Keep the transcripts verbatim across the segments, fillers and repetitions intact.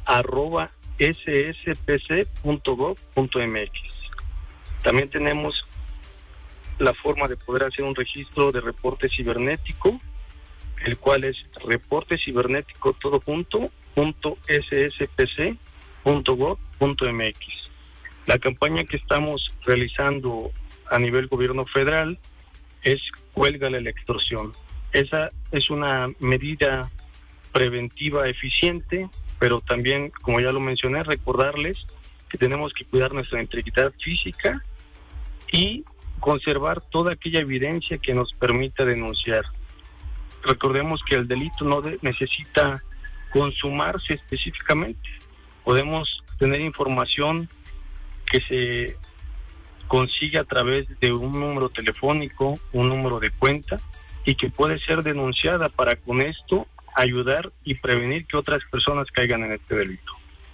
arroba s s p c punto gov punto m x. También tenemos la forma de poder hacer un registro de reporte cibernético, el cual es reporte cibernético todo junto punto s s p c punto gov punto m x. La campaña que estamos realizando a nivel gobierno federal es Cuélgale la extorsión. Esa es una medida preventiva eficiente, pero también, como ya lo mencioné, recordarles que tenemos que cuidar nuestra integridad física y conservar toda aquella evidencia que nos permita denunciar. Recordemos que el delito no de, necesita consumarse específicamente. Podemos tener información que se consigue a través de un número telefónico, un número de cuenta, y que puede ser denunciada para con esto ayudar y prevenir que otras personas caigan en este delito.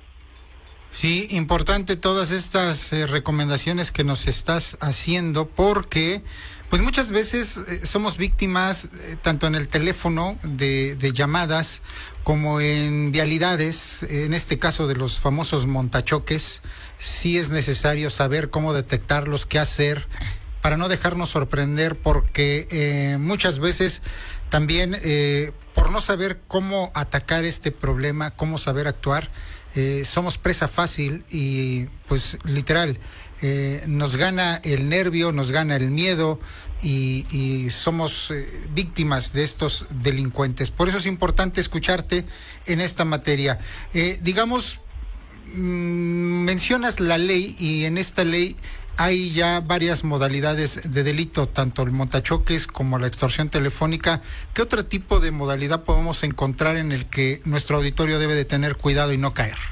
Sí, importante todas estas eh, recomendaciones que nos estás haciendo, porque pues muchas veces eh, somos víctimas eh, tanto en el teléfono de, de llamadas como en vialidades, en este caso de los famosos montachoques. Sí es necesario saber cómo detectarlos, qué hacer para no dejarnos sorprender, porque eh, muchas veces también eh, por no saber cómo atacar este problema, cómo saber actuar, eh, somos presa fácil y pues literal eh, nos gana el nervio, nos gana el miedo y, y somos eh, víctimas de estos delincuentes. Por eso es importante escucharte en esta materia. Eh, digamos, mmm, mencionas la ley y en esta ley hay ya varias modalidades de delito, tanto el montachoques como la extorsión telefónica. ¿Qué otro tipo de modalidad podemos encontrar en el que nuestro auditorio debe de tener cuidado y no caer?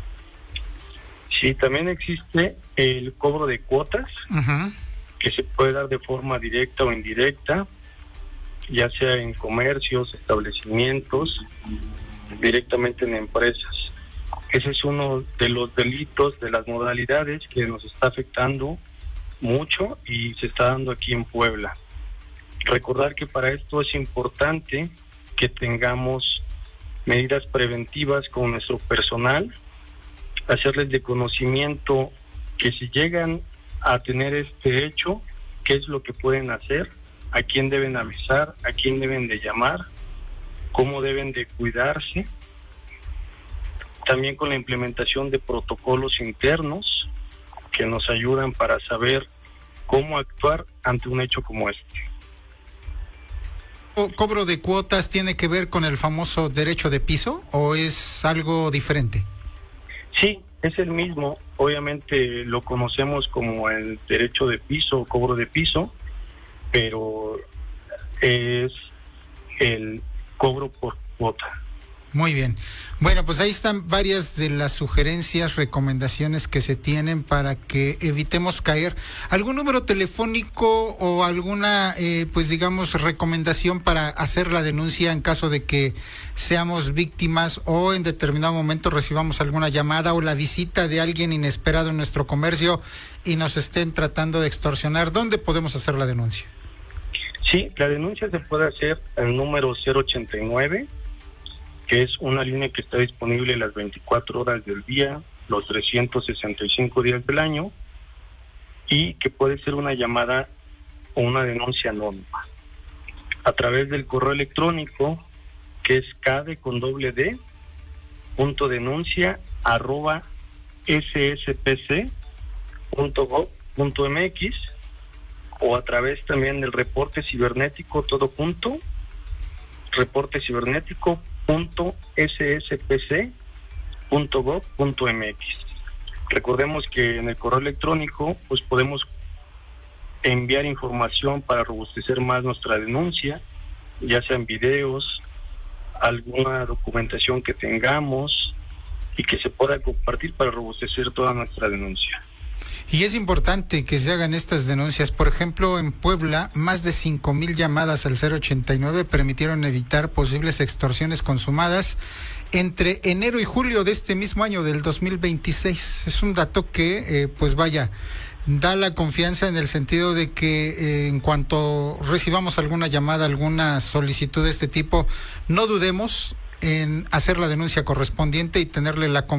Sí, también existe el cobro de cuotas, uh-huh, que se puede dar de forma directa o indirecta, ya sea en comercios, establecimientos, directamente en empresas. Ese es uno de los delitos, de las modalidades que nos está afectando mucho y se está dando aquí en Puebla. Recordar que para esto es importante que tengamos medidas preventivas con nuestro personal, hacerles de conocimiento que si llegan a tener este hecho, qué es lo que pueden hacer, a quién deben avisar, a quién deben de llamar, cómo deben de cuidarse. También con la implementación de protocolos internos que nos ayudan para saber cómo actuar ante un hecho como este. ¿El cobro de cuotas tiene que ver con el famoso derecho de piso o es algo diferente? Sí, es el mismo. Obviamente lo conocemos como el derecho de piso o cobro de piso, pero es el cobro por cuota. Muy bien. Bueno, pues ahí están varias de las sugerencias, recomendaciones que se tienen para que evitemos caer. ¿Algún número telefónico o alguna, eh, pues digamos, recomendación para hacer la denuncia en caso de que seamos víctimas o en determinado momento recibamos alguna llamada o la visita de alguien inesperado en nuestro comercio y nos estén tratando de extorsionar? ¿Dónde podemos hacer la denuncia? Sí, la denuncia se puede hacer al número cero ochenta y nueve, que es una línea que está disponible las veinticuatro horas del día, los trescientos sesenta y cinco días del año, y que puede ser una llamada o una denuncia anónima. A través del correo electrónico, que es cade con doble d, punto denuncia, arroba sspc punto gov punto mx, o a través también del reporte cibernético, todo junto, reporte cibernético punto sspc punto gov punto mx. Recordemos que en el correo electrónico pues podemos enviar información para robustecer más nuestra denuncia, ya sean videos, alguna documentación que tengamos y que se pueda compartir para robustecer toda nuestra denuncia. Y es importante que se hagan estas denuncias. Por ejemplo, en Puebla, más de cinco mil llamadas al cero ochenta y nueve permitieron evitar posibles extorsiones consumadas entre enero y julio de este mismo año, del dos mil veintiséis. Es un dato que, eh, pues vaya, da la confianza en el sentido de que eh, en cuanto recibamos alguna llamada, alguna solicitud de este tipo, no dudemos en hacer la denuncia correspondiente y tenerle la confianza